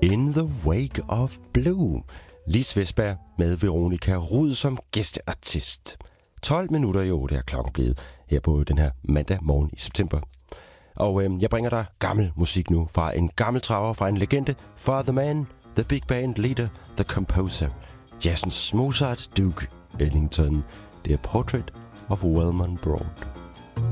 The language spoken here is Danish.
In the Wake of Blue. Lis Vestberg med Veronica Rud som gæsteartist. 12 minutter i 8 er klokken blevet her på den her mandag morgen i september. Og jeg bringer dig gammel musik nu fra en gammel traver, fra en legende, fra The Man, The Big Band Leader, The Composer, jazzens Mozart, Duke Ellington. Det er Portrait of Wellman Broad.